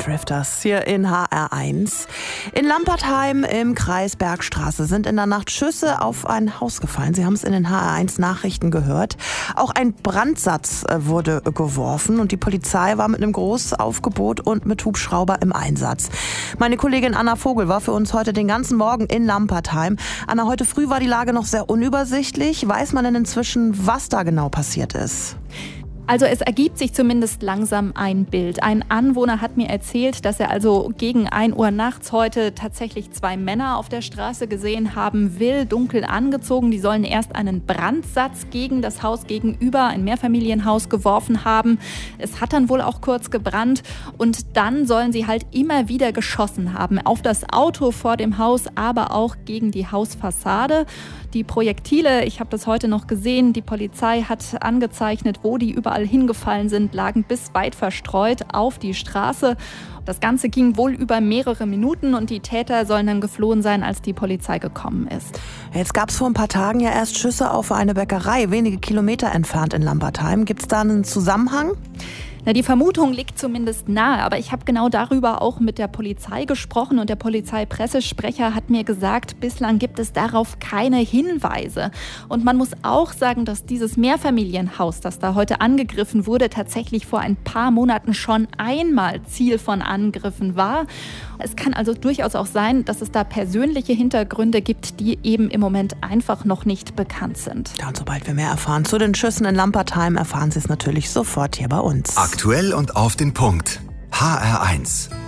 Drifters hier in HR1. In Lampertheim im Kreis Bergstraße sind in der Nacht Schüsse auf ein Haus gefallen. Sie haben es in den HR1 Nachrichten gehört. Auch ein Brandsatz wurde geworfen und die Polizei war mit einem Großaufgebot und mit Hubschrauber im Einsatz. Meine Kollegin Anna Vogel war für uns heute den ganzen Morgen in Lampertheim. Anna, heute früh war die Lage noch sehr unübersichtlich. Weiß man denn inzwischen, was da genau passiert ist? Also es ergibt sich zumindest langsam ein Bild. Ein Anwohner hat mir erzählt, dass er also gegen 1 Uhr nachts heute tatsächlich 2 Männer auf der Straße gesehen haben will, dunkel angezogen. Die sollen erst einen Brandsatz gegen das Haus gegenüber, ein Mehrfamilienhaus, geworfen haben. Es hat dann wohl auch kurz gebrannt und dann sollen sie halt immer wieder geschossen haben. Auf das Auto vor dem Haus, aber auch gegen die Hausfassade. Die Projektile, ich habe das heute noch gesehen, die Polizei hat angezeichnet, wo die überall hingefallen sind, lagen bis weit verstreut auf die Straße. Das Ganze ging wohl über mehrere Minuten und die Täter sollen dann geflohen sein, als die Polizei gekommen ist. Jetzt gab es vor ein paar Tagen ja erst Schüsse auf eine Bäckerei, wenige Kilometer entfernt in Lampertheim. Gibt es da einen Zusammenhang? Na, die Vermutung liegt zumindest nahe, aber ich habe genau darüber auch mit der Polizei gesprochen und der Polizeipressesprecher hat mir gesagt, bislang gibt es darauf keine Hinweise. Und man muss auch sagen, dass dieses Mehrfamilienhaus, das da heute angegriffen wurde, tatsächlich vor ein paar Monaten schon einmal Ziel von Angriffen war. Es kann also durchaus auch sein, dass es da persönliche Hintergründe gibt, die eben im Moment einfach noch nicht bekannt sind. Ja, und sobald wir mehr erfahren zu den Schüssen in Lampertheim, erfahren Sie es natürlich sofort hier bei uns. Aktuell und auf den Punkt. HR1.